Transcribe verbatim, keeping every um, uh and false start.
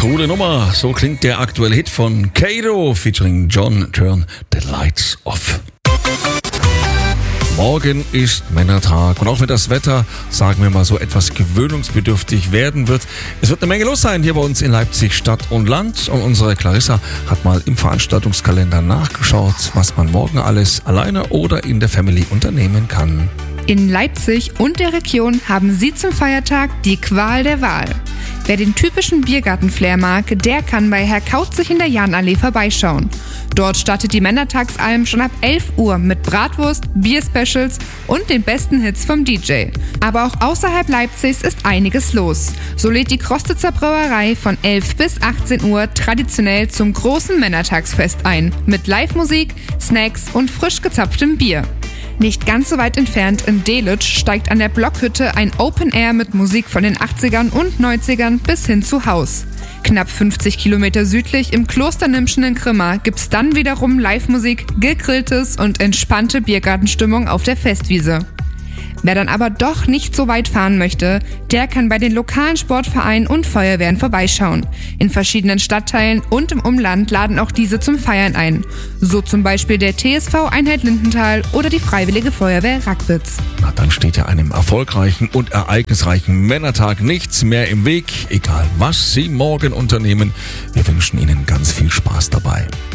Coole Nummer, so klingt der aktuelle Hit von Kato featuring John Turn the Lights Off. Morgen ist Männertag und auch wenn das Wetter, sagen wir mal so, etwas gewöhnungsbedürftig werden wird, es wird eine Menge los sein hier bei uns in Leipzig Stadt und Land und unsere Clarissa hat mal im Veranstaltungskalender nachgeschaut, was man morgen alles alleine oder in der Family unternehmen kann. In Leipzig und der Region haben Sie zum Feiertag die Qual der Wahl. Wer den typischen Biergarten-Flair mag, der kann bei Herr Kautzig in der Jahnallee vorbeischauen. Dort startet die Männertagsalm schon ab elf Uhr mit Bratwurst, Bier-Specials und den besten Hits vom D J. Aber auch außerhalb Leipzigs ist einiges los. So lädt die Krostitzer Brauerei von elf bis achtzehn Uhr traditionell zum großen Männertagsfest ein. Mit Live-Musik, Snacks und frisch gezapftem Bier. Nicht ganz so weit entfernt in Delitzsch steigt an der Blockhütte ein Open Air mit Musik von den achtzigern und neunzigern bis hin zu Haus. Knapp fünfzig Kilometer südlich im Kloster Nimschen in Grimma gibt's dann wiederum Live-Musik, gegrilltes und entspannte Biergartenstimmung auf der Festwiese. Wer dann aber doch nicht so weit fahren möchte, der kann bei den lokalen Sportvereinen und Feuerwehren vorbeischauen. In verschiedenen Stadtteilen und im Umland laden auch diese zum Feiern ein. So zum Beispiel der T S V Einheit Lindenthal oder die Freiwillige Feuerwehr Rackwitz. Na, dann steht ja einem erfolgreichen und ereignisreichen Männertag nichts mehr im Weg. Egal, was Sie morgen unternehmen, wir wünschen Ihnen ganz viel Spaß dabei.